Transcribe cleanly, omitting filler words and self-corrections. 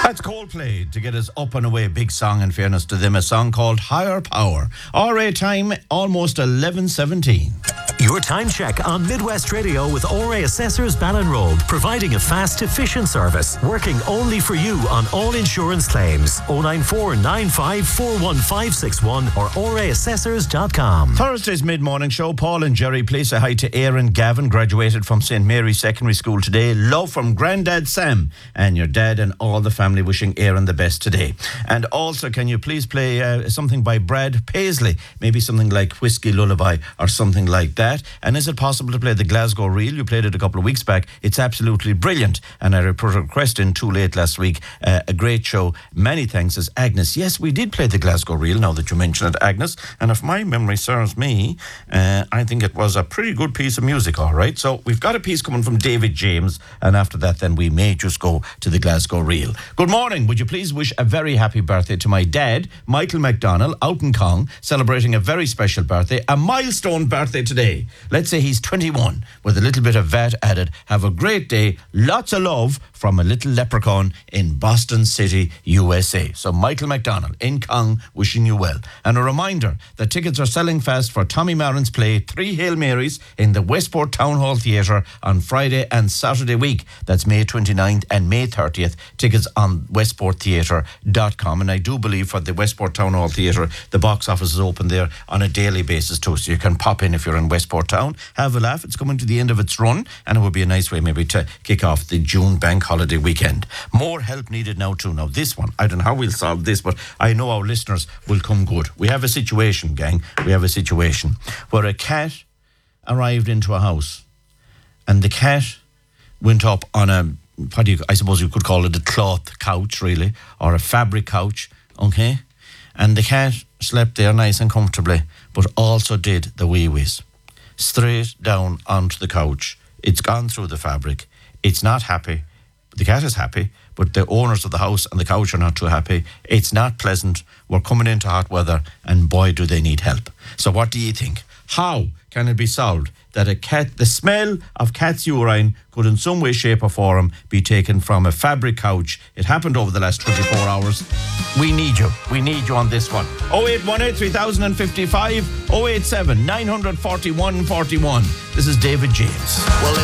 That's Coldplay to get us up and away. Big song, in fairness to them. A song called Higher Power. RA time, almost 11:17. Your time check on Midwest Radio with ORA Assessors Ballinrobe, providing a fast, efficient service, working only for you on all insurance claims. 094 95 41561 or oraassessors.com. Thursday's mid-morning show. Paul and Jerry, please say hi to Aaron Gavin, graduated from St. Mary's Secondary School today. Love from Grandad Sam and your dad and all the family, wishing Aaron the best today. And also, can you please play something by Brad Paisley? Maybe something like Whiskey Lullaby or something like that. And is it possible to play the Glasgow Reel? You played it a couple of weeks back. It's absolutely brilliant. And I put a request in too late last week. A great show. Many thanks, as Agnes. Yes, we did play the Glasgow Reel, now that you mention it, Agnes. And if my memory serves me, I think it was a pretty good piece of music, all right? So we've got a piece coming from David James. And after that, then we may just go to the Glasgow Reel. Good morning. Would you please wish a very happy birthday to my dad, Michael McDonnell, out in Cong, celebrating a very special birthday, a milestone birthday today. Let's say he's 21 with a little bit of VAT added. Have a great day. Lots of love from a little leprechaun in Boston City, USA. So Michael McDonnell in Cong, wishing you well. And a reminder that tickets are selling fast for Tommy Marin's play 3 Hail Marys in the Westport Town Hall Theatre on Friday and Saturday week. That's May 29th and May 30th. Tickets on westporttheatre.com. And I do believe for the Westport Town Hall Theatre, the box office is open there on a daily basis too. So you can pop in if you're in Westport Town, have a laugh. It's coming to the end of its run, and it would be a nice way maybe to kick off the June bank holiday weekend. More help needed now too. Now this one, I don't know how we'll solve this, but I know our listeners will come good. We have a situation, gang. We have a situation where a cat arrived into a house, and the cat went up on a, I suppose you could call it a cloth couch, really, or a fabric couch, okay? And the cat slept there nice and comfortably, but also did the wee-wees. Straight down onto the couch. It's gone through the fabric. It's not happy. The cat is happy, but the owners of the house and the couch are not too happy. It's not pleasant. We're coming into hot weather, and boy, do they need help. So what do you think? How can it be solved that a cat, the smell of cat's urine could in some way, shape or form be taken from a fabric couch? It happened over the last 24 hours. We need you. We need you on this one. 0818 3055 087 941 41. This is David James. Well,